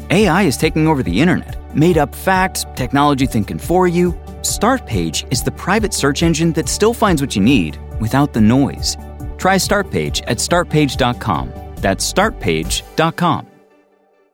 AI is taking over the internet. Made up facts, technology thinking for you. Startpage is the private search engine that still finds what you need without the noise. Try Startpage at startpage.com. That's startpage.com.